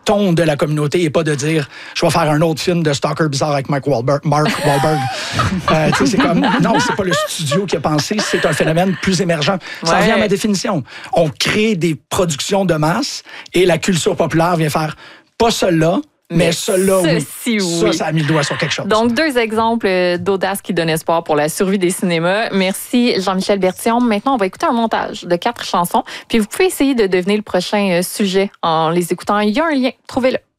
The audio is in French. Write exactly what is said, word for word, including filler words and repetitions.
ton de la communauté et pas de dire je vais faire un autre film de stalker bizarre avec Mark Wahlberg. Mark Wahlberg. euh, tu sais, c'est comme non, c'est pas le studio qui a pensé, c'est un phénomène plus émergent. Ça ouais. revient à ma définition. On crée des productions de masse et la culture populaire vient faire pas celle-là. Mais, Mais cela, oui. oui. Ça, ça a mis le doigt sur quelque chose. Donc, deux exemples d'audace qui donnent espoir pour la survie des cinémas. Merci, Jean-Michel Bertillon. Maintenant, on va écouter un montage de quatre chansons. Puis, vous pouvez essayer de deviner le prochain sujet en les écoutant. Il y a un lien. Trouvez-le.